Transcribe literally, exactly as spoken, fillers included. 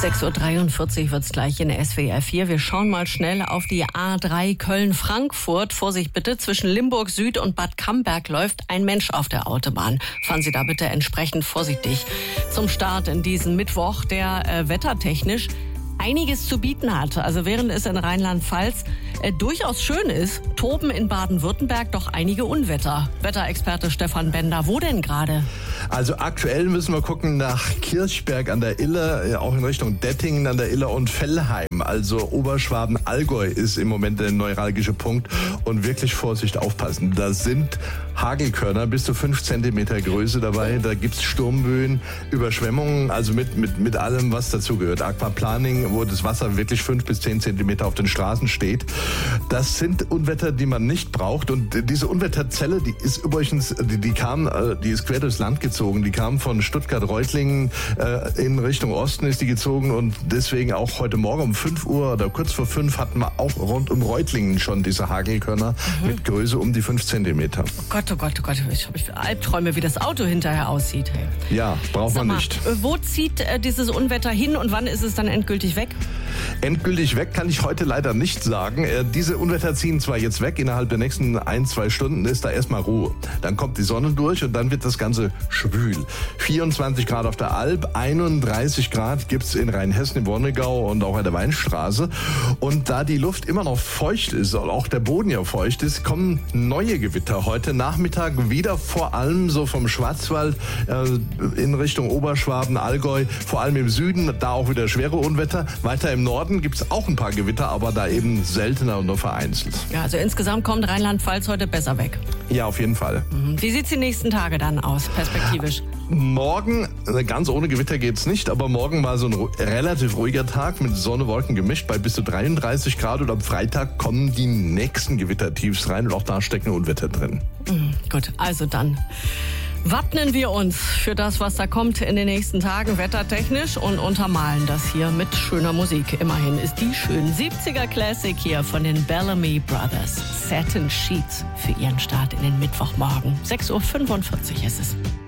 sechs Uhr dreiundvierzig wird es gleich in S W R vier. Wir schauen mal schnell auf die A drei Köln-Frankfurt. Vorsicht bitte, zwischen Limburg Süd und Bad Camberg läuft ein Mensch auf der Autobahn. Fahren Sie da bitte entsprechend vorsichtig. Zum Start in diesen Mittwoch, der äh, wettertechnisch einiges zu bieten hat. Also während es in Rheinland-Pfalz äh, durchaus schön ist, toben in Baden-Württemberg doch einige Unwetter. Wetterexperte Stefan Bender, wo denn gerade? Also aktuell müssen wir gucken nach Kirchberg an der Iller, auch in Richtung Dettingen an der Iller und Fellheim. Also Oberschwaben-Allgäu ist im Moment der neuralgische Punkt. Und wirklich Vorsicht, aufpassen. Da sind Hagelkörner bis zu fünf Zentimeter Größe dabei. Da gibt's Sturmböen, Überschwemmungen, also mit, mit, mit allem, was dazugehört. Aquaplaning, wo das Wasser wirklich fünf bis zehn Zentimeter auf den Straßen steht. Das sind Unwetter, die man nicht braucht. Und diese Unwetterzelle, die ist übrigens, die, die kam, die ist quer durchs Land gezogen. Die kam von Stuttgart-Reutlingen äh, in Richtung Osten ist die gezogen. Und deswegen auch heute Morgen um fünf Uhr oder kurz vor fünf hatten wir auch rund um Reutlingen schon diese Hagelkörner mhm. mit Größe um die fünf Zentimeter. Oh Gott, oh Gott, oh Gott, ich habe Albträume, wie das Auto hinterher aussieht. Hey. Ja, braucht man mal, nicht. Wo zieht äh, dieses Unwetter hin und wann ist es dann endgültig weg? Endgültig weg kann ich heute leider nicht sagen. Äh, diese Unwetter ziehen zwar jetzt weg, innerhalb der nächsten ein, zwei Stunden ist da erstmal Ruhe. Dann kommt die Sonne durch und dann wird das Ganze schwül. vierundzwanzig Grad auf der Alp, einunddreißig Grad gibt's in Rheinhessen, im Wonnegau und auch an der Weinstraße. Und da die Luft immer noch feucht ist und auch der Boden ja feucht ist, kommen neue Gewitter heute Nachmittag wieder, vor allem so vom Schwarzwald äh, in Richtung Oberschwaben, Allgäu, vor allem im Süden, da auch wieder schwere Unwetter. Weiter im Norden gibt's auch ein paar Gewitter, aber da eben seltener und nur vereinzelt. Ja, also insgesamt kommt Rheinland-Pfalz heute besser weg. Ja, auf jeden Fall. Mhm. Wie sieht's die nächsten Tage dann aus, perspektivisch? Morgen, ganz ohne Gewitter geht's nicht, aber morgen war so ein relativ ruhiger Tag mit Sonne, Wolken gemischt bei bis zu dreiunddreißig Grad und am Freitag kommen die nächsten Gewittertiefs rein und auch da stecken Unwetter drin. Mhm, gut, also dann wappnen wir uns für das, was da kommt in den nächsten Tagen wettertechnisch und untermalen das hier mit schöner Musik. Immerhin ist die schön siebziger Classic hier von den Bellamy Brothers. Satin Sheets für ihren Start in den Mittwochmorgen. sechs Uhr fünfundvierzig ist es.